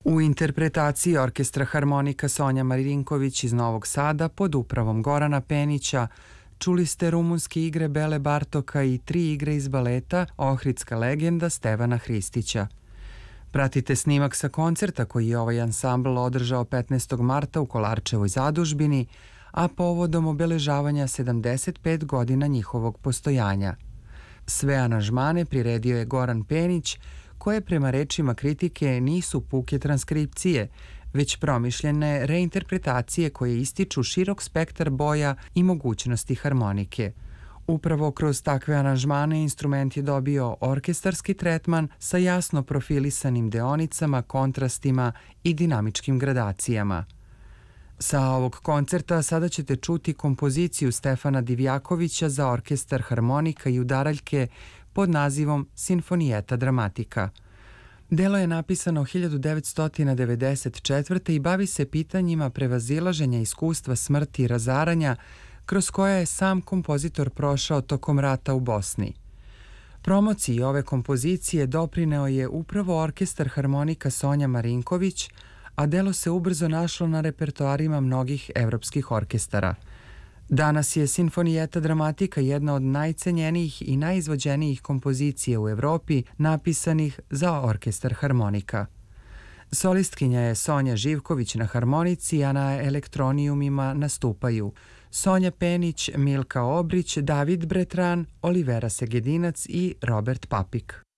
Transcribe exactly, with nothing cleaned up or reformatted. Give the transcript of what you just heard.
U interpretaciji orkestra harmonika Sonja Marinković iz Novog Sada pod upravom Gorana Penića čuli ste rumunske igre Bele Bartoka i tri igre iz baleta Ohridska legenda Stevana Hristića. Pratite snimak sa koncerta koji je ovaj ansambl održao petnaestog marta u Kolarčevoj zadužbini, a povodom obeležavanja sedamdeset pet godina njihovog postojanja. Sve aranžmane priredio je Goran Penić, koje prema rečima kritike nisu puke transkripcije, već promišljene reinterpretacije koje ističu širok spektar boja i mogućnosti harmonike. Upravo kroz takve aranžmane instrument je dobio orkestarski tretman sa jasno profilisanim deonicama, kontrastima i dinamičkim gradacijama. Sa ovog koncerta sada ćete čuti kompoziciju Stefana Divjakovića za orkestar harmonika i udaraljke pod nazivom Sinfonijeta dramatika. Delo je napisano hiljadu devetsto devedeset četvrte. i bavi se pitanjima prevazilaženja iskustva smrti i razaranja kroz koja je sam kompozitor prošao tokom rata u Bosni. Promociji ove kompozicije doprineo je upravo orkestar harmonika Sonja Marinković, a delo se ubrzo našlo na repertoarima mnogih evropskih orkestara. Danas je Sinfonijeta dramatika jedna od najcenjenijih i najizvođenijih kompozicija u Evropi napisanih za orkestar harmonika. Solistkinja je Sonja Živković na harmonici, a na elektronijumima nastupaju Sonja Penić, Milka Obrić, David Bretran, Olivera Segedinac i Robert Papik.